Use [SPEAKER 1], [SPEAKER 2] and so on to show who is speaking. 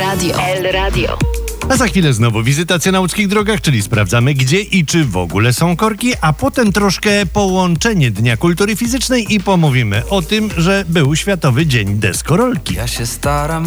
[SPEAKER 1] El Radio.
[SPEAKER 2] A za chwilę znowu wizytacja na łódzkich drogach, czyli sprawdzamy, gdzie i czy w ogóle są korki, a potem troszkę połączenie Dnia Kultury Fizycznej i pomówimy o tym, że był Światowy Dzień Deskorolki.
[SPEAKER 3] Ja się staram